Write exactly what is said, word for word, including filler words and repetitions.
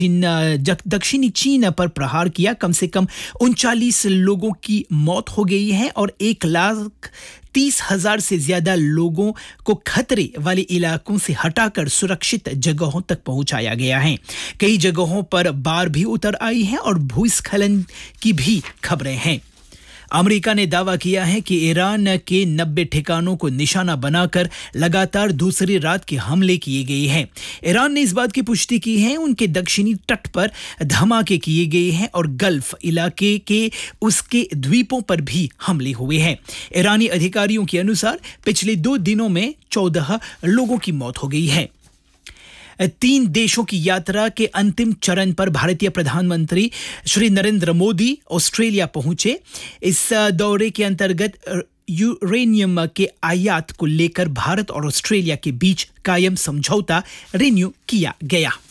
इन जक- दक्षिणी चीन पर प्रहार किया। कम से कम उनचालीस लोगों की मौत हो गई है और एक लाख तीस हजार से ज्यादा लोगों को खतरे वाले इलाकों से हटाकर सुरक्षित जगहों तक पहुंचाया गया है। कई जगहों पर बाढ़ भी उतर आई है और भूस्खलन की भी खबरें हैं। अमेरिका ने दावा किया है कि ईरान के नब्बे ठिकानों को निशाना बनाकर लगातार दूसरी रात के हमले किए गए हैं। ईरान ने इस बात की पुष्टि की है उनके दक्षिणी तट पर धमाके किए गए हैं और गल्फ इलाके के उसके द्वीपों पर भी हमले हुए हैं। ईरानी अधिकारियों के अनुसार पिछले दो दिनों में चौदह लोगों की मौत हो गई है। तीन देशों की यात्रा के अंतिम चरण पर भारतीय प्रधानमंत्री श्री नरेंद्र मोदी ऑस्ट्रेलिया पहुंचे। इस दौरे के अंतर्गत यूरेनियम के आयात को लेकर भारत और ऑस्ट्रेलिया के बीच कायम समझौता रिन्यू किया गया।